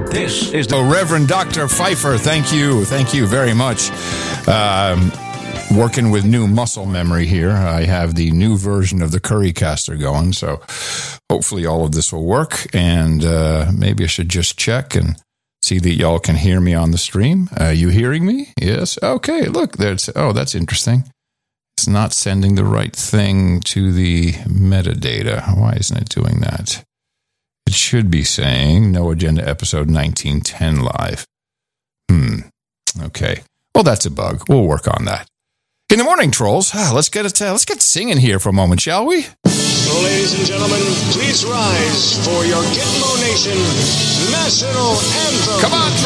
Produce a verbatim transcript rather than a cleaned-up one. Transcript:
This is the oh, Reverend Doctor Pfeiffer. Thank you. Thank you very much. Um, working with new muscle memory here. I have the new version of the Currycaster going, so hopefully all of this will work. And uh, maybe I should just check and see that y'all can hear me on the stream. Are you hearing me? Yes. Okay. Look, there's. Oh, that's interesting. It's not sending the right thing to the metadata. Why isn't it doing that? It should be saying No Agenda episode nineteen ten live. Hmm. Okay. Well, that's a bug. We'll work on that. In the morning, trolls. Ah, let's get it. Uh, let's get singing here for a moment, shall we? So, ladies and gentlemen, please rise for your Gitmo Nation national anthem. Come on.